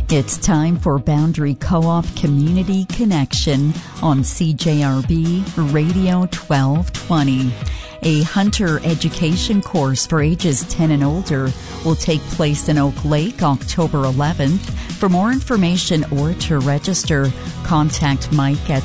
It's time for Boundary Co-op Community Connection on CJRB Radio 1220. A hunter education course for ages 10 and older will take place in Oak Lake October 11th. For more information or to register, contact Mike at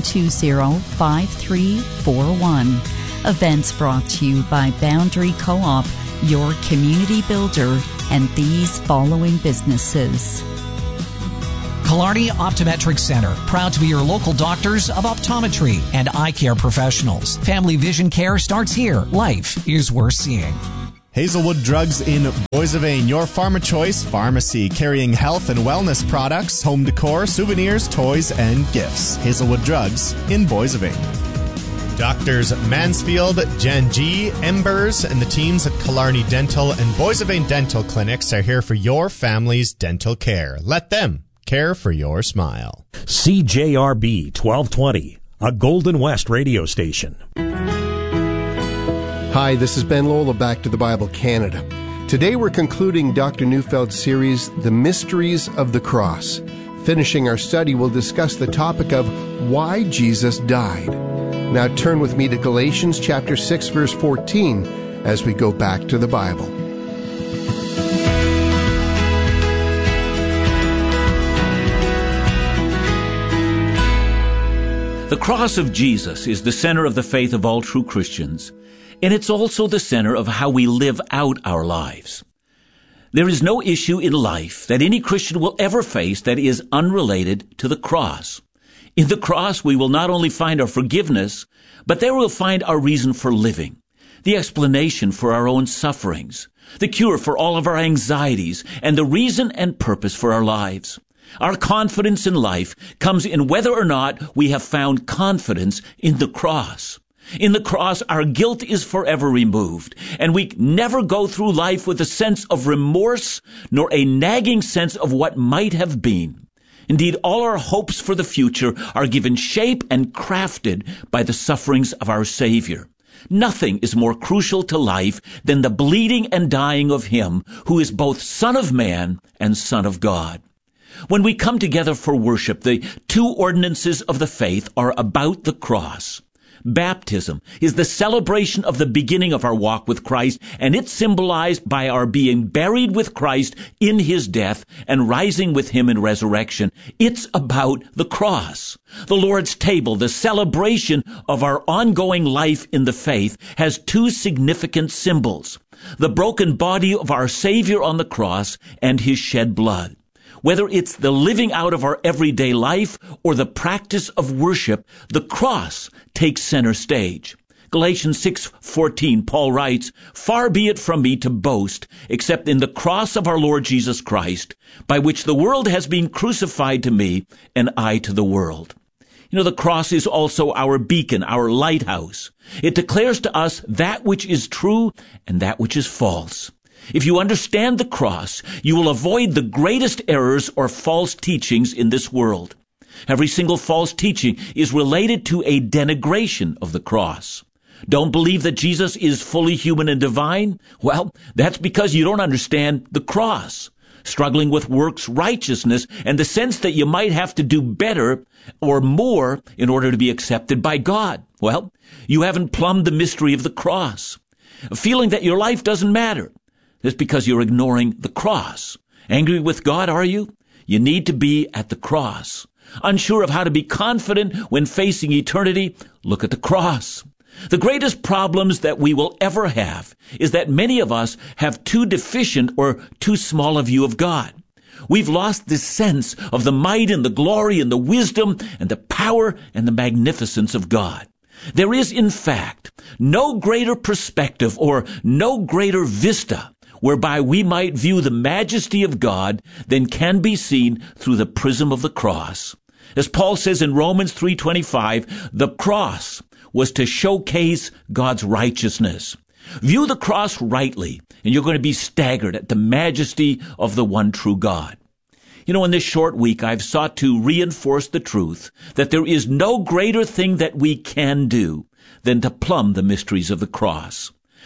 720-5341. Events brought to you by Boundary Co-op, your community builder, and these following businesses. Killarney Optometric Center, proud to be your local doctors of optometry and eye care professionals. Family vision care starts here. Life is worth seeing. Hazelwood Drugs in Boissevain, your Pharma Choice pharmacy, carrying health and wellness products, home decor, souvenirs, toys, and gifts. Hazelwood Drugs in Boissevain. Doctors Mansfield, Jen G, Embers, and the teams at Killarney Dental and Boissevain Dental Clinics are here for your family's dental care. Let them care for your smile. CJRB 1220, a Golden West radio station. Hi, this is Ben Lola, Back to the Bible Canada. Today we're concluding Dr. Neufeld's series, The Mysteries of the Cross. Finishing our study, we'll discuss the topic of why Jesus died. Now turn with me to Galatians chapter 6, verse 14, as we go back to the Bible. The cross of Jesus is the center of the faith of all true Christians, and it's also the center of how we live out our lives. There is no issue in life that any Christian will ever face that is unrelated to the cross. In the cross, we will not only find our forgiveness, but there we'll find our reason for living, the explanation for our own sufferings, the cure for all of our anxieties, and the reason and purpose for our lives. Our confidence in life comes in whether or not we have found confidence in the cross. In the cross, our guilt is forever removed, and we never go through life with a sense of remorse nor a nagging sense of what might have been. Indeed, all our hopes for the future are given shape and crafted by the sufferings of our Savior. Nothing is more crucial to life than the bleeding and dying of Him who is both Son of Man and Son of God. When we come together for worship, the two ordinances of the faith are about the cross. Baptism is the celebration of the beginning of our walk with Christ, and it's symbolized by our being buried with Christ in His death and rising with Him in resurrection. It's about the cross. The Lord's table, the celebration of our ongoing life in the faith, has two significant symbols: the broken body of our Savior on the cross and His shed blood. Whether it's the living out of our everyday life or the practice of worship, the cross takes center stage. Galatians 6:14, Paul writes, "Far be it from me to boast, except in the cross of our Lord Jesus Christ, by which the world has been crucified to me, and I to the world." You know, the cross is also our beacon, our lighthouse. It declares to us that which is true and that which is false. If you understand the cross, you will avoid the greatest errors or false teachings in this world. Every single false teaching is related to a denigration of the cross. Don't believe that Jesus is fully human and divine? Well, that's because you don't understand the cross. Struggling with works righteousness and the sense that you might have to do better or more in order to be accepted by God. Well, you haven't plumbed the mystery of the cross. Feeling that your life doesn't matter. That's because you're ignoring the cross. Angry with God, are you? You need to be at the cross. Unsure of how to be confident when facing eternity? Look at the cross. The greatest problems that we will ever have is that many of us have too deficient or too small a view of God. We've lost this sense of the might and the glory and the wisdom and the power and the magnificence of God. There is, in fact, no greater perspective or no greater vista whereby we might view the majesty of God than can be seen through the prism of the cross. As Paul says in Romans 3:25, the cross was to showcase God's righteousness. View the cross rightly, and you're going to be staggered at the majesty of the one true God. You know, in this short week, I've sought to reinforce the truth that there is no greater thing that we can do than to plumb the mysteries of the cross.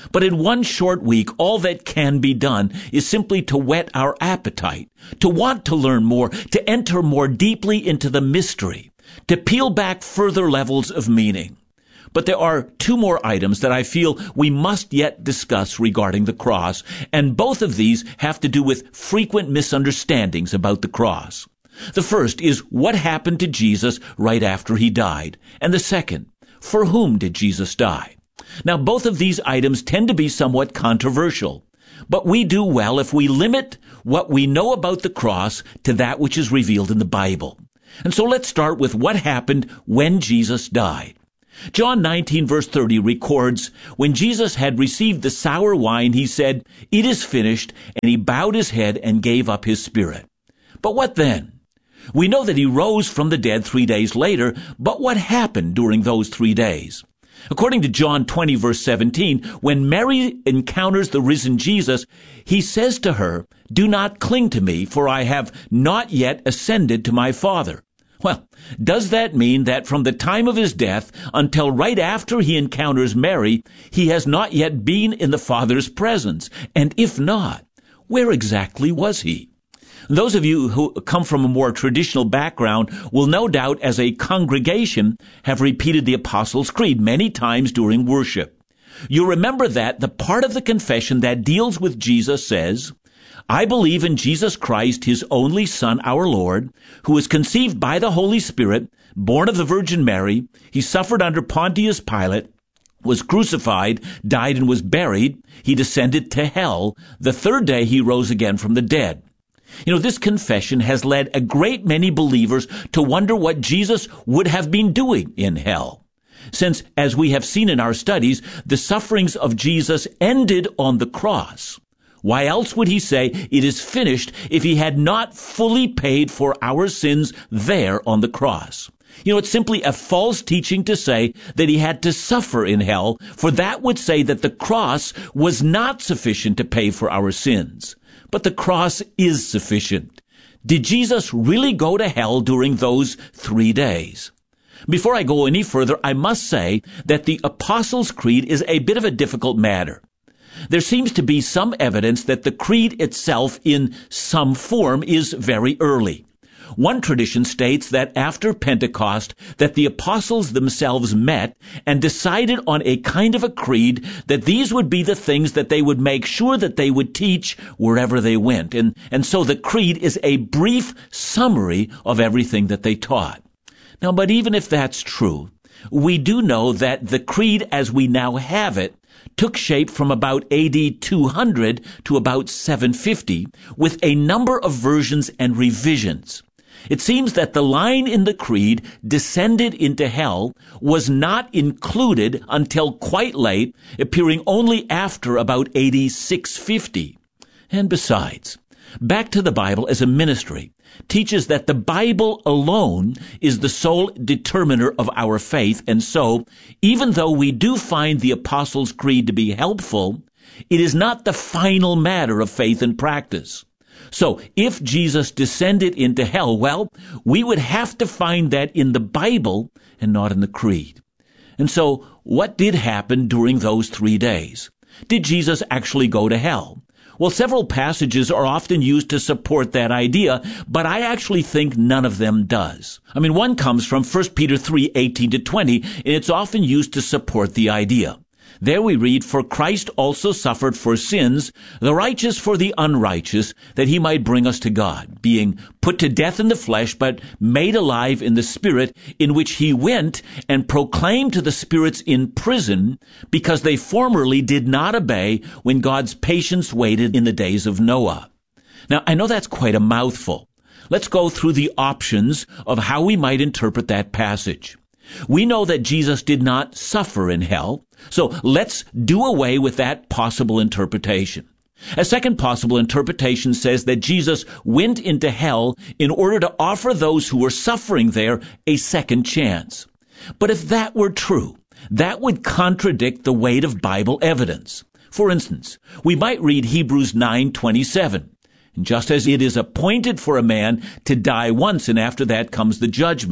But in one short week, all that can be done is simply to whet our appetite, to want to learn more, to enter more deeply into the mystery, to peel back further levels of meaning. But there are two more items that I feel we must yet discuss regarding the cross, and both of these have to do with frequent misunderstandings about the cross. The first is what happened to Jesus right after he died, and the second, for whom did Jesus die? Now, both of these items tend to be somewhat controversial, but we do well if we limit what we know about the cross to that which is revealed in the Bible. And so let's start with what happened when Jesus died. John 19 verse 30 records, when Jesus had received the sour wine, he said, "It is finished," and he bowed his head and gave up his spirit. But what then? We know that he rose from the dead 3 days later, but what happened during those 3 days? According to John 20 verse 17, when Mary encounters the risen Jesus, he says to her, "Do not cling to me, for I have not yet ascended to my Father." Well, does that mean that from the time of his death until right after he encounters Mary, he has not yet been in the Father's presence? And if not, where exactly was he? Those of you who come from a more traditional background will no doubt as a congregation have repeated the Apostles' Creed many times during worship. You remember that the part of the confession that deals with Jesus says, "I believe in Jesus Christ, his only Son, our Lord, who was conceived by the Holy Spirit, born of the Virgin Mary. He suffered under Pontius Pilate, was crucified, died, and was buried. He descended to hell. The third day he rose again from the dead." You know, this confession has led a great many believers to wonder what Jesus would have been doing in hell. Since, as we have seen in our studies, the sufferings of Jesus ended on the cross. Why else would he say, "It is finished," if he had not fully paid for our sins there on the cross? You know, it's simply a false teaching to say that he had to suffer in hell, for that would say that the cross was not sufficient to pay for our sins. But the cross is sufficient. Did Jesus really go to hell during those 3 days? Before I go any further, I must say that the Apostles' Creed is a bit of a difficult matter. There seems to be some evidence that the creed itself in some form is very early. One tradition states that after Pentecost, that the apostles themselves met and decided on a kind of a creed, that these would be the things that they would make sure that they would teach wherever they went. And so the creed is a brief summary of everything that they taught. Now, but even if that's true, we do know that the creed as we now have it took shape from about AD 200 to about 750, with a number of versions and revisions. It seems that the line in the creed, "descended into hell," was not included until quite late, appearing only after about AD 650. And besides, Back to the Bible as a Ministry teaches that the Bible alone is the sole determiner of our faith, and so, even though we do find the Apostles' Creed to be helpful, it is not the final matter of faith and practice. So, if Jesus descended into hell, well, we would have to find that in the Bible and not in the Creed. And so, what did happen during those 3 days? Did Jesus actually go to hell? Well, several passages are often used to support that idea, but I actually think none of them does. One comes from 1 Peter 3:18-20, and it's often used to support the idea. There we read, "For Christ also suffered for sins, the righteous for the unrighteous, that he might bring us to God, being put to death in the flesh, but made alive in the Spirit, in which he went and proclaimed to the spirits in prison, because they formerly did not obey when God's patience waited in the days of Noah." Now, I know that's quite a mouthful. Let's go through the options of how we might interpret that passage. We know that Jesus did not suffer in hell, so let's do away with that possible interpretation. A second possible interpretation says that Jesus went into hell in order to offer those who were suffering there a second chance. But if that were true, that would contradict the weight of Bible evidence. For instance, we might read Hebrews 9:27. "And just as it is appointed for a man to die once, and after that comes the judgment.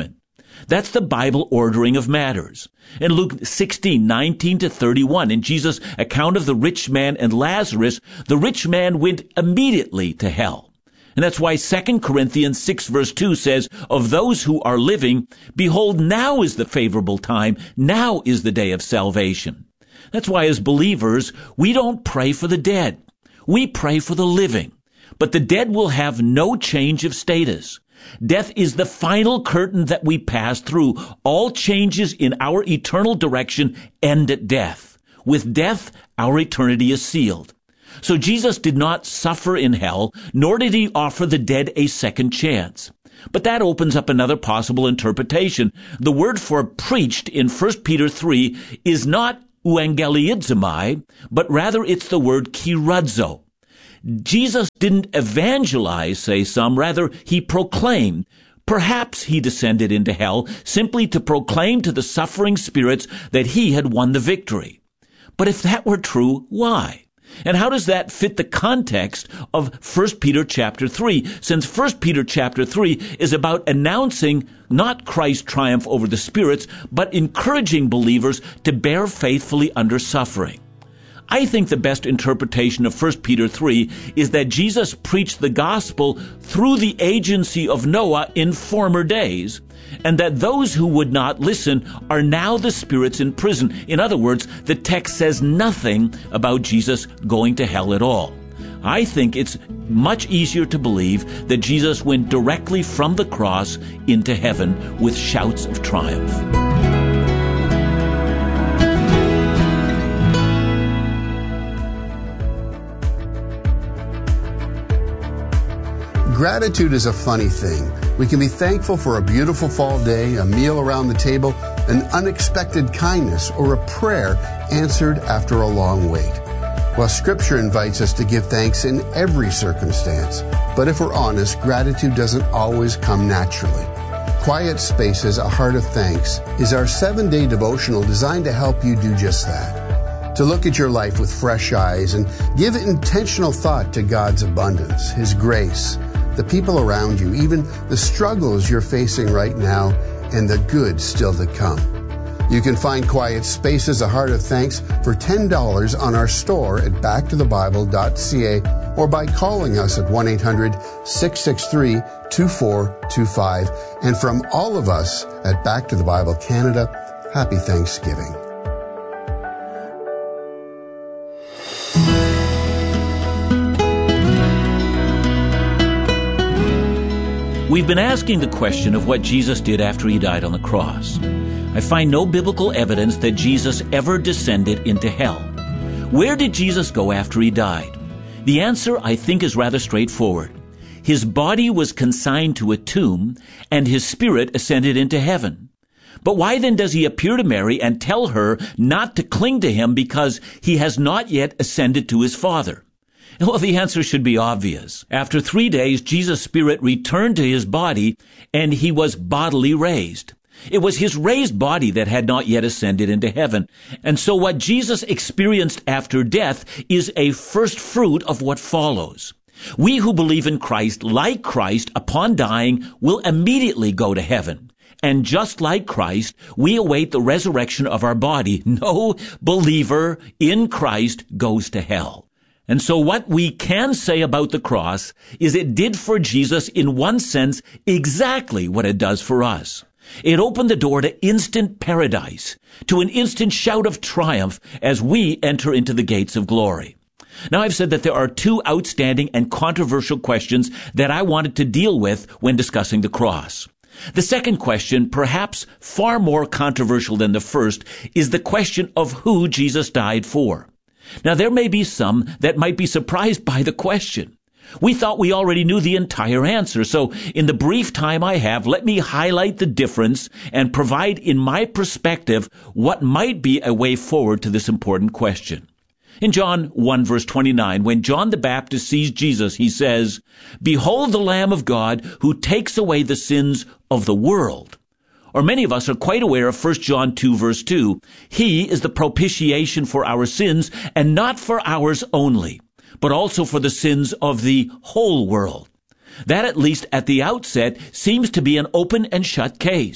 That's the Bible ordering of matters. In Luke 16:19-31, in Jesus' account of the rich man and Lazarus, the rich man went immediately to hell. And that's why 2 Corinthians 6 verse 2 says, of those who are living, behold, now is the favorable time, now is the day of salvation. That's why as believers, we don't pray for the dead. We pray for the living. But the dead will have no change of status. Death is the final curtain that we pass through. All changes in our eternal direction end at death. With death, our eternity is sealed. So Jesus did not suffer in hell, nor did he offer the dead a second chance. But that opens up another possible interpretation. The word for preached in 1 Peter 3 is not euangeliizomai, but rather it's the word kiradzo. Jesus didn't evangelize, say some, rather he proclaimed. Perhaps he descended into hell simply to proclaim to the suffering spirits that he had won the victory. But if that were true, why? And how does that fit the context of 1 Peter chapter 3? Since 1 Peter chapter 3 is about announcing not Christ's triumph over the spirits, but encouraging believers to bear faithfully under suffering. I think the best interpretation of 1 Peter 3 is that Jesus preached the gospel through the agency of Noah in former days, and that those who would not listen are now the spirits in prison. In other words, the text says nothing about Jesus going to hell at all. I think it's much easier to believe that Jesus went directly from the cross into heaven with shouts of triumph. Gratitude is a funny thing. We can be thankful for a beautiful fall day, a meal around the table, an unexpected kindness, or a prayer answered after a long wait. Well, Scripture invites us to give thanks in every circumstance. But if we're honest, gratitude doesn't always come naturally. Quiet Spaces, A Heart of Thanks, is our 7-day devotional designed to help you do just that. To look at your life with fresh eyes and give intentional thought to God's abundance, His grace, the people around you, even the struggles you're facing right now, and the good still to come. You can find Quiet Spaces, A Heart of Thanks for $10 on our store at backtothebible.ca or by calling us at 1-800-663-2425. And from all of us at Back to the Bible Canada, happy Thanksgiving. We've been asking the question of what Jesus did after he died on the cross. I find no biblical evidence that Jesus ever descended into hell. Where did Jesus go after he died? The answer, I think, is rather straightforward. His body was consigned to a tomb, and his spirit ascended into heaven. But why then does he appear to Mary and tell her not to cling to him because he has not yet ascended to his Father? Well, the answer should be obvious. After 3 days, Jesus' spirit returned to his body, and he was bodily raised. It was his raised body that had not yet ascended into heaven. And so what Jesus experienced after death is a first fruit of what follows. We who believe in Christ, like Christ, upon dying, will immediately go to heaven. And just like Christ, we await the resurrection of our body. No believer in Christ goes to hell. And so what we can say about the cross is it did for Jesus, in one sense, exactly what it does for us. It opened the door to instant paradise, to an instant shout of triumph as we enter into the gates of glory. Now, I've said that there are 2 outstanding and controversial questions that I wanted to deal with when discussing the cross. The second question, perhaps far more controversial than the first, is the question of who Jesus died for. Now, there may be some that might be surprised by the question. We thought we already knew the entire answer, so in the brief time I have, let me highlight the difference and provide in my perspective what might be a way forward to this important question. In John 1 verse 29, when John the Baptist sees Jesus, he says, "Behold the Lamb of God who takes away the sins of the world." Or many of us are quite aware of 1 John 2 verse 2. He is the propitiation for our sins, and not for ours only, but also for the sins of the whole world. That, at least at the outset, seems to be an open and shut case.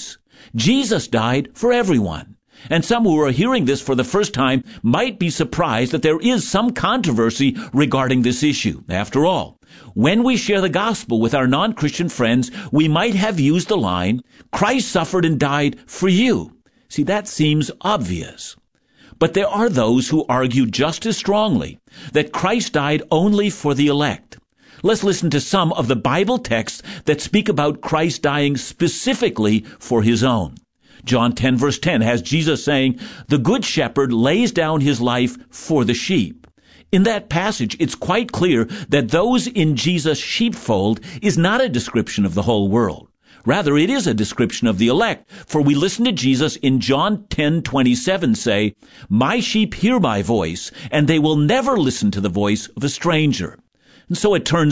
Jesus died for everyone. And some who are hearing this for the first time might be surprised that there is some controversy regarding this issue. After all, when we share the gospel with our non-Christian friends, we might have used the line, Christ suffered and died for you. See, that seems obvious. But there are those who argue just as strongly that Christ died only for the elect. Let's listen to some of the Bible texts that speak about Christ dying specifically for his own. John 10 verse 10 has Jesus saying, "The good shepherd lays down his life for the sheep." In that passage, it's quite clear that those in Jesus' sheepfold is not a description of the whole world. Rather, it is a description of the elect, for we listen to Jesus in John 10:27 say, "My sheep hear my voice, and they will never listen to the voice of a stranger." And so it turns